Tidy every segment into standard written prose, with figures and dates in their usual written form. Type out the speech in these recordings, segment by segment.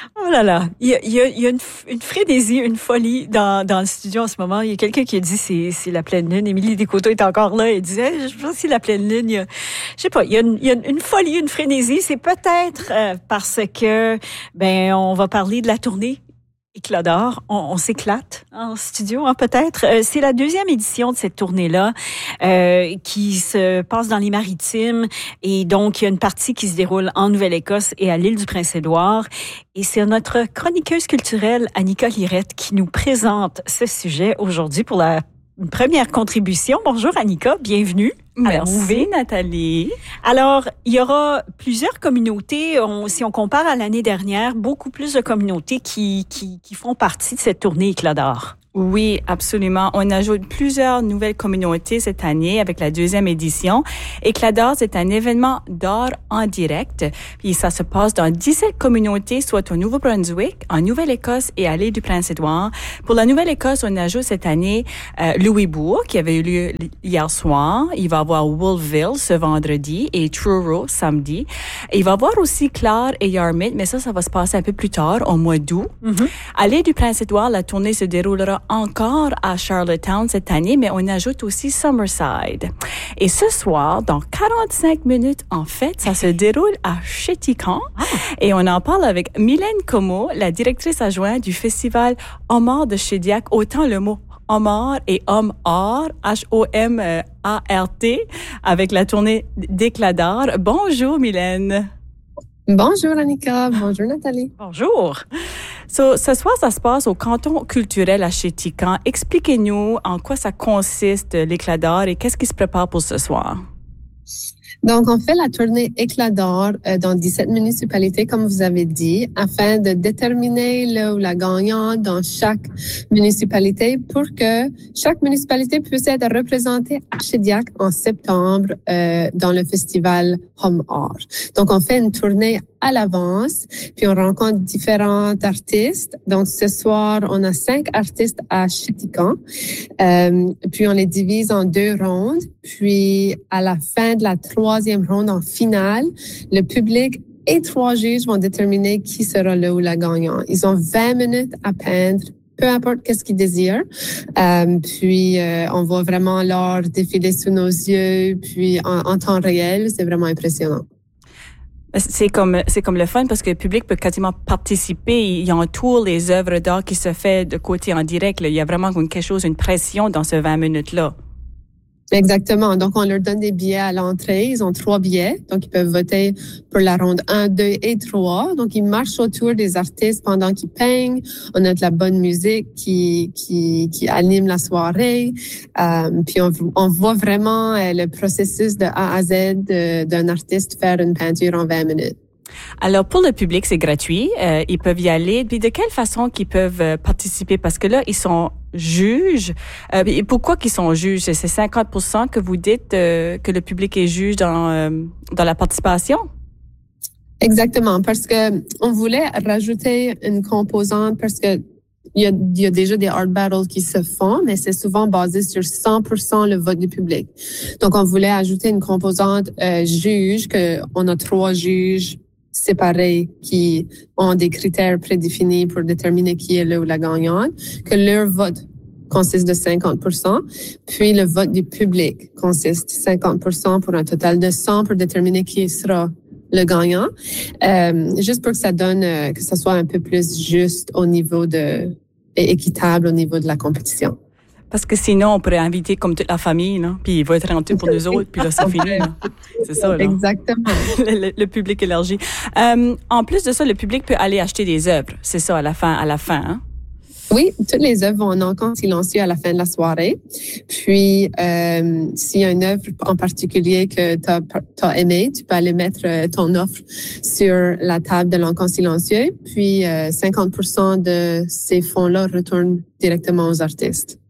Oh là là, il y a une frénésie, une folie dans le studio en ce moment. Il y a quelqu'un qui a dit c'est la pleine lune. Émilie Descoteaux est encore là et disait, je pense que c'est la pleine lune. Je sais pas, il y a une folie, une frénésie. C'est peut-être parce que on va parler de la tournée Éclat d'or. On s'éclate en studio, hein, peut-être. C'est la deuxième édition de cette tournée-là qui se passe dans les Maritimes. Et donc, il y a une partie qui se déroule en Nouvelle-Écosse et à l'île du Prince-Édouard. Et c'est notre chroniqueuse culturelle, Annika Lirette, qui nous présente ce sujet aujourd'hui pour une première contribution. Bonjour Annika, bienvenue. Merci Nathalie. Alors, il y aura plusieurs communautés, si on compare à l'année dernière, beaucoup plus de communautés qui font partie de cette tournée Éclat d'or. Oui, absolument. On ajoute plusieurs nouvelles communautés cette année avec la deuxième édition. Éclat d'or, c'est un événement d'art en direct. Puis ça se passe dans 17 communautés, soit au Nouveau-Brunswick, en Nouvelle-Écosse et à l'île du Prince-Édouard. Pour la Nouvelle-Écosse, on ajoute cette année Louisbourg, qui avait eu lieu hier soir. Il va y avoir Wolfville ce vendredi et Truro samedi. Et il va y avoir aussi Clare et Yarmouth, mais ça va se passer un peu plus tard, au mois d'août. Mm-hmm. À l'île du Prince-Édouard, la tournée se déroulera encore à Charlottetown cette année, mais on ajoute aussi Summerside. Et ce soir, dans 45 minutes, en fait, ça se déroule à Chéticamp. Et on en parle avec Mylène Comeau, la directrice adjointe du festival Homard de Shediac. Autant le mot Homard et Homme-Art, H-O-M-A-R-T, avec la tournée d'Éclat d'or. Bonjour Mylène. Bonjour Annika, bonjour Nathalie. Bonjour. Ce soir, ça se passe au canton culturel à Chéticamp. Expliquez-nous en quoi ça consiste l'Éclat d'or et qu'est-ce qui se prépare pour ce soir. Donc, on fait la tournée Éclat d'or dans 17 municipalités, comme vous avez dit, afin de déterminer le ou la gagnante dans chaque municipalité pour que chaque municipalité puisse être représentée à Shediac en septembre dans le festival Home Art. Donc, on fait une tournée à l'avance, puis on rencontre différents artistes. Donc, ce soir, on a 5 artistes à Chéticamp, puis on les divise en 2 rondes. Puis, à la fin de la 3e ronde en finale, le public et 3 juges vont déterminer qui sera le ou la gagnant. Ils ont 20 minutes à peindre, peu importe qu'est-ce qu'ils désirent. Puis, on voit vraiment l'art défiler sous nos yeux, puis en temps réel, c'est vraiment impressionnant. C'est comme le fun parce que le public peut quasiment participer. Il entoure les œuvres d'art qui se fait de côté en direct. Là. Il y a vraiment quelque chose, une pression dans ce 20 minutes-là. Exactement. Donc, on leur donne des billets à l'entrée. Ils ont 3 billets. Donc, ils peuvent voter pour la ronde 1, 2 et 3. Donc, ils marchent autour des artistes pendant qu'ils peignent. On a de la bonne musique qui anime la soirée. Puis, on voit vraiment le processus de A à Z d'un artiste faire une peinture en 20 minutes. Alors, pour le public, c'est gratuit. Ils peuvent y aller. Puis, de quelle façon qu'ils peuvent participer? Parce que là, ils sont juges. Et pourquoi qu'ils sont juges? C'est 50% que vous dites que le public est juge dans la participation? Exactement. Parce que on voulait rajouter une composante parce que il y a déjà des art battles qui se font, mais c'est souvent basé sur 100% le vote du public. Donc, on voulait ajouter une composante juge, que on a 3 juges séparés qui ont des critères prédéfinis pour déterminer qui est le ou la gagnante, que leur vote consiste de 50%, puis le vote du public consiste de 50% pour un total de 100 pour déterminer qui sera le gagnant, juste pour que ça donne, que ça soit un peu plus juste au niveau et équitable au niveau de la compétition. Parce que sinon, on pourrait inviter comme toute la famille, non? Puis il va être rentré pour nous autres, puis là, c'est fini. Là. C'est ça, là. Exactement. Le public élargi. En plus de ça, le public peut aller acheter des œuvres. C'est ça, à la fin, hein? Oui, toutes les œuvres vont en encombre silencieux à la fin de la soirée. Puis, s'il y a une œuvre en particulier que t'as aimé, tu peux aller mettre ton offre sur la table de l'encombre silencieux. Puis, 50% de ces fonds-là retournent directement aux artistes.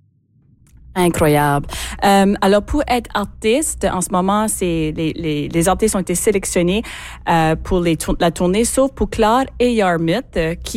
Incroyable. Alors, pour être artiste, en ce moment, c'est les artistes ont été sélectionnés pour la tournée, sauf pour Clare et Yarmouth,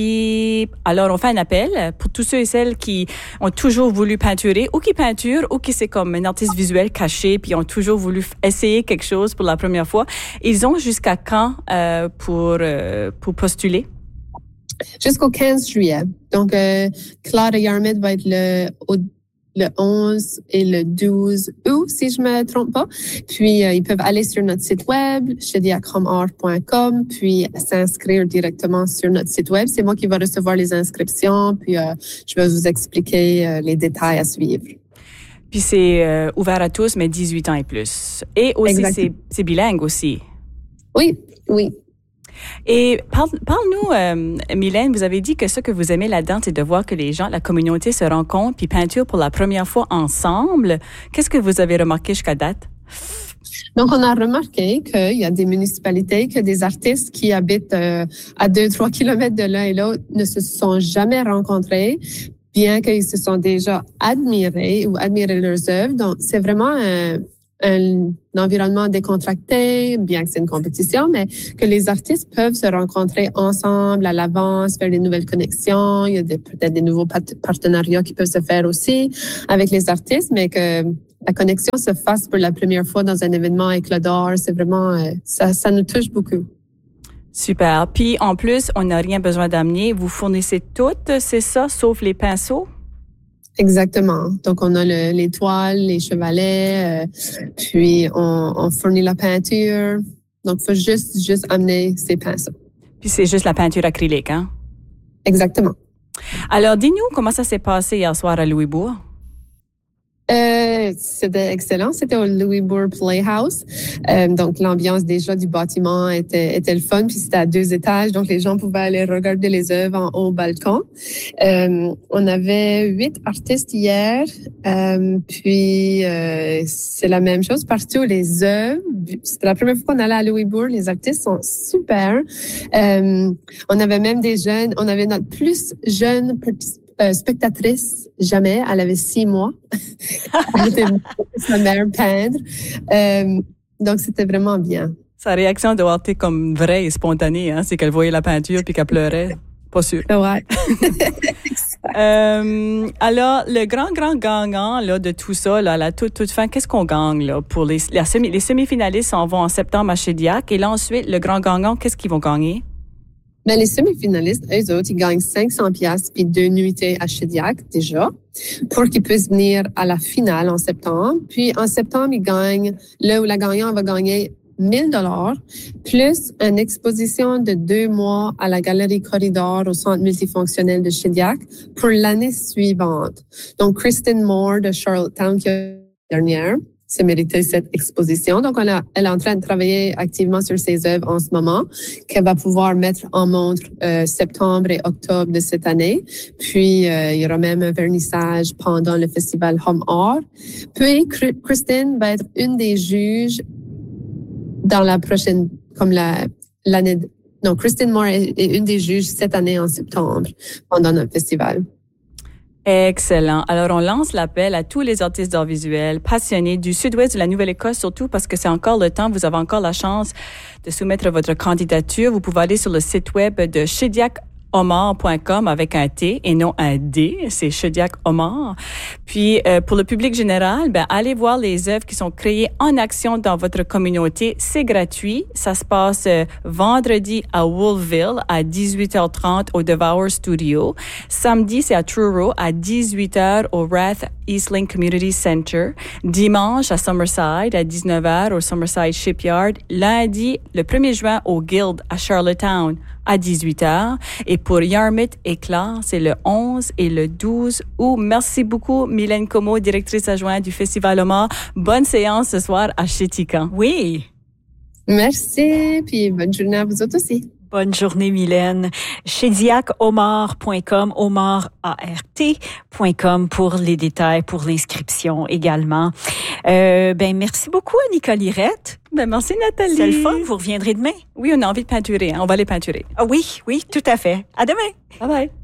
alors, on fait un appel pour tous ceux et celles qui ont toujours voulu peinturer, ou qui peinturent, ou qui c'est comme un artiste visuel caché, puis ont toujours voulu essayer quelque chose pour la première fois. Ils ont jusqu'à quand pour postuler? Jusqu'au 15 juillet. Donc, Claude et Yarmouth va être le 11 et le 12 août, si je me trompe pas. Puis, ils peuvent aller sur notre site web, shediacomart.com, puis s'inscrire directement sur notre site web. C'est moi qui vais recevoir les inscriptions, puis je vais vous expliquer les détails à suivre. Puis c'est ouvert à tous, mais 18 ans et plus. Et aussi, c'est bilingue aussi. Oui. Et parle-nous, Mylène, vous avez dit que ce que vous aimez là-dedans, c'est de voir que les gens, la communauté se rencontrent puis peinture pour la première fois ensemble. Qu'est-ce que vous avez remarqué jusqu'à date? Donc, on a remarqué qu'il y a des municipalités, que des artistes qui habitent à 2-3 kilomètres de l'un et l'autre ne se sont jamais rencontrés, bien qu'ils se sont déjà admirés leurs œuvres. Donc, c'est vraiment un environnement décontracté, bien que c'est une compétition, mais que les artistes peuvent se rencontrer ensemble à l'avance, faire des nouvelles connexions. Il y a peut-être des nouveaux partenariats qui peuvent se faire aussi avec les artistes, mais que la connexion se fasse pour la première fois dans un événement Éclat d'or. C'est vraiment, ça nous touche beaucoup. Super. Puis, en plus, on n'a rien besoin d'amener. Vous fournissez tout, c'est ça, sauf les pinceaux? Exactement. Donc, on a les toiles, les chevalets, puis on fournit la peinture. Donc, il faut juste amener ses pinceaux. Puis, c'est juste la peinture acrylique, hein? Exactement. Alors, dis-nous comment ça s'est passé hier soir à Louisbourg? C'était excellent. C'était au Louisbourg Playhouse. Donc, l'ambiance déjà du bâtiment était le fun. Puis, c'était à 2 étages. Donc, les gens pouvaient aller regarder les œuvres en haut au balcon. On avait 8 artistes hier. Puis, c'est la même chose partout. Les œuvres, c'était la première fois qu'on allait à Louisbourg. Les artistes sont super. On avait même des jeunes. On avait notre plus jeune spectatrice jamais. Elle avait 6 mois. Elle était sa mère peindre. Donc, c'était vraiment bien. Sa réaction doit être comme vraie et spontanée, hein? C'est qu'elle voyait la peinture puis qu'elle pleurait. Pas sûr. Ouais. Alors, le grand gagnant là, de tout ça, là, à la toute fin, qu'est-ce qu'on gagne là, pour les semi-finalistes s'en vont en septembre à Shediac. Et là, ensuite, le grand gagnant, qu'est-ce qu'ils vont gagner? Mais les semi-finalistes, eux autres, ils gagnent 500$ puis 2 nuitées à Shediac déjà pour qu'ils puissent venir à la finale en septembre. Puis en septembre, ils gagnent, là où la gagnante va gagner $1,000 plus une exposition de 2 mois à la Galerie Corridor au Centre multifonctionnel de Shediac pour l'année suivante. Donc, Kristen Moore de Charlottetown qui a dernière s'est mérité cette exposition. Donc, elle est en train de travailler activement sur ses œuvres en ce moment, qu'elle va pouvoir mettre en montre septembre et octobre de cette année. Puis, il y aura même un vernissage pendant le festival Home Art. Puis, Kristen va être une des juges dans la prochaine, comme l'année. Non, Kristen Moore est une des juges cette année en septembre pendant notre festival. Excellent. Alors, on lance l'appel à tous les artistes d'art visuel passionnés du sud-ouest de la Nouvelle-Écosse, surtout parce que c'est encore le temps. Vous avez encore la chance de soumettre votre candidature. Vous pouvez aller sur le site web de shediacomart.com avec un T et non un D. C'est Shediac Omart. Puis, pour le public général, allez voir les œuvres qui sont créées en action dans votre communauté. C'est gratuit. Ça se passe vendredi à Woolville à 18h30 au Devour Studio. Samedi, c'est à Truro à 18h au Rath Eastlink Community Center. Dimanche à Summerside à 19h au Summerside Shipyard. Lundi, le 1er juin au Guild à Charlottetown à 18h. Et pour Yarmouth Éclat, c'est le 11 et le 12 août. Merci beaucoup, Mylène Comeau, directrice adjointe du Festival Omar. Bonne séance ce soir à Chéticamp. Oui. Merci, puis bonne journée à vous autres aussi. Bonne journée, Mylène. Shediacomart.com, omarart.com pour les détails, pour l'inscription également. Merci beaucoup, Annika Lirette. Merci, Nathalie. C'est le fun. Vous reviendrez demain? Oui, on a envie de peinturer. Hein? On va aller peinturer. Ah oui, tout à fait. À demain. Bye bye.